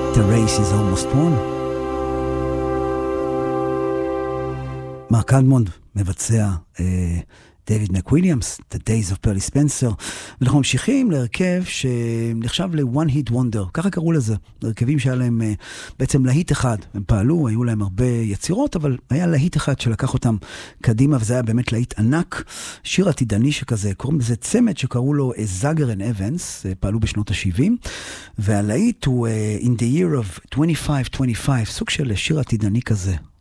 The race is almost won. מרק אלמונד מבצע דייוויד מקוויליאמס, The Days of Pearly Spencer, ואנחנו ממשיכים להרכב שנחשב ל-One Hit Wonder, ככה קראו לזה, הרכבים שהיה להם בעצם להיט אחד, הם פעלו, היו להם הרבה יצירות, אבל היה להיט אחד שלקח אותם קדימה, וזה היה באמת להיט ענק, שיר עתידני שכזה, קוראים לזה צמד שקראו לו זאגר אנד אבנס, פעלו בשנות ה-70, והלהיט הוא In the Year of 2525, סוג של שיר עתידני כזה,